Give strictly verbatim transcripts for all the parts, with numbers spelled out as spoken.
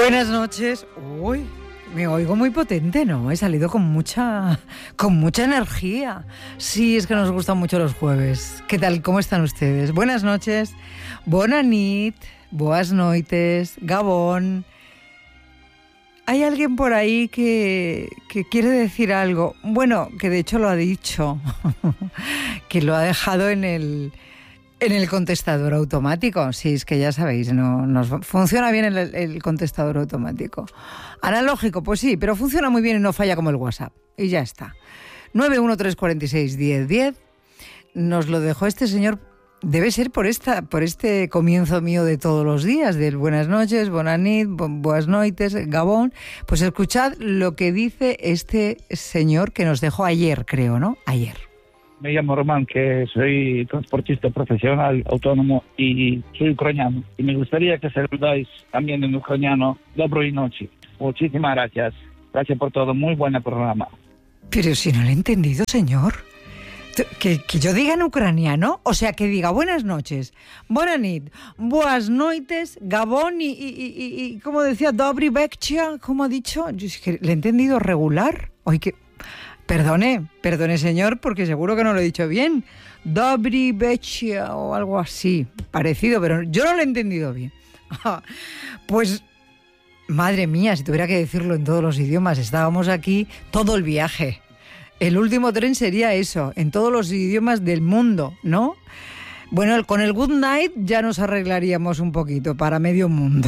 Buenas noches. Uy, me oigo muy potente, ¿no? He salido con mucha, con mucha energía. Sí, es que nos gustan mucho los jueves. ¿Qué tal? ¿Cómo están ustedes? Buenas noches. Bona nit. Boas noites. Gabón. ¿Hay alguien por ahí que, que quiere decir algo? Bueno, que de hecho lo ha dicho. Que lo ha dejado en el... En el contestador automático, sí, es que ya sabéis, no nos funciona bien el, el contestador automático. Analógico, pues sí, pero funciona muy bien y no falla como el WhatsApp. Y ya está. nueve uno tres cuatro seis uno cero uno cero nos lo dejó este señor, debe ser por esta por este comienzo mío de todos los días, del buenas noches, bona nit, boas noites, Gabón. Pues escuchad lo que dice este señor que nos dejó ayer, creo, ¿no? Ayer. Me llamo Román, que soy transportista profesional, autónomo y soy ucraniano. Y me gustaría que saludáis también en ucraniano. Доброй ночи. Muchísimas gracias. Gracias por todo. Muy buen programa. Pero si no lo he entendido, señor. Que, que yo diga en ucraniano, o sea, que diga buenas noches, bona nit, boas noites, Gabón y, y, y, y ¿cómo decía? Dobry večer, ¿cómo ha dicho? Yo es que le he entendido regular. Oye, que... Perdone, perdone señor, porque seguro que no lo he dicho bien. Dobry večer o algo así, parecido, pero yo no lo he entendido bien. Pues, madre mía, si tuviera que decirlo en todos los idiomas, estábamos aquí todo el viaje. El último tren sería eso, en todos los idiomas del mundo, ¿no? Bueno, con el good night ya nos arreglaríamos un poquito para medio mundo.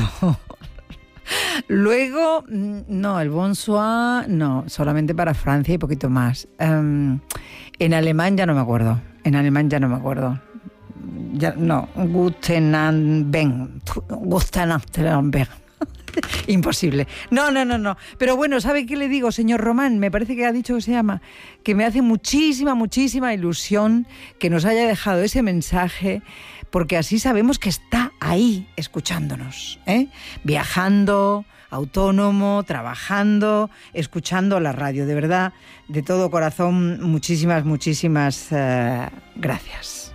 Luego, no, el bonsoir, no, solamente para Francia y poquito más. Um, en alemán ya no me acuerdo, en alemán ya no me acuerdo. Ya, no, guten Abend, guten Abend. Imposible. No, no, no, no. Pero bueno, ¿sabe qué le digo, señor Román? Me parece que ha dicho que se llama, que me hace muchísima, muchísima ilusión que nos haya dejado ese mensaje, porque así sabemos que está ahí escuchándonos, ¿eh? Viajando, autónomo, trabajando, escuchando la radio. De verdad, de todo corazón, muchísimas, muchísimas uh, gracias.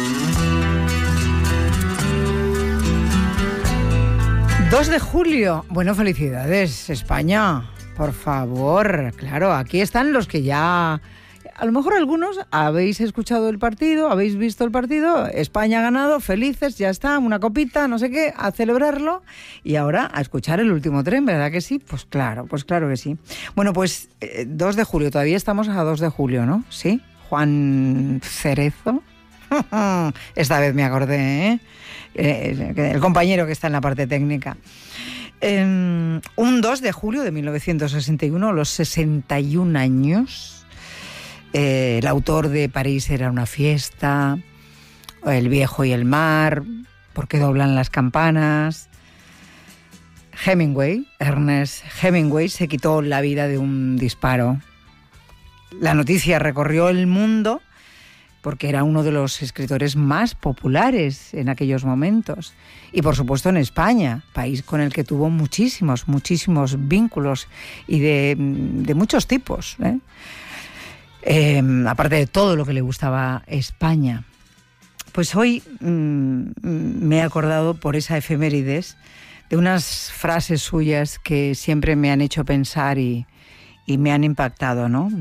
dos de julio. Bueno, felicidades, España. Por favor, claro, aquí están los que ya... A lo mejor algunos habéis escuchado el partido, habéis visto el partido, España ha ganado, felices, ya está, una copita, no sé qué, a celebrarlo. Y ahora a escuchar el último tren, ¿verdad que sí? Pues claro, pues claro que sí. Bueno, pues eh, dos de julio, todavía estamos a dos de julio, ¿no? ¿Sí? Juan Cerezo. Esta vez me acordé, ¿eh? Eh, el compañero que está en la parte técnica. Eh, un dos de julio de mil novecientos sesenta y uno, a los sesenta y un años, eh, el autor de París era una fiesta, El viejo y el mar, ¿Por qué doblan las campanas? Hemingway, Ernest Hemingway, se quitó la vida de un disparo. La noticia recorrió el mundo porque era uno de los escritores más populares en aquellos momentos. Y por supuesto en España, país con el que tuvo muchísimos, muchísimos vínculos y de, de muchos tipos, ¿eh? Eh, aparte de todo lo que le gustaba España. Pues hoy mmm, me he acordado por esa efemérides de unas frases suyas que siempre me han hecho pensar y, y me han impactado, ¿no?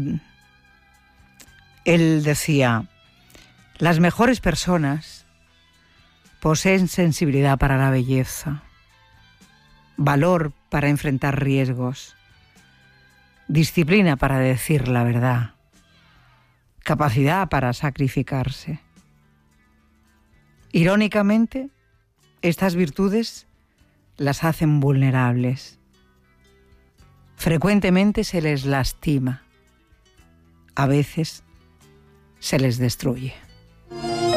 Él decía: las mejores personas poseen sensibilidad para la belleza, valor para enfrentar riesgos, disciplina para decir la verdad, capacidad para sacrificarse. Irónicamente, estas virtudes las hacen vulnerables. Frecuentemente se les lastima, a veces se les destruye.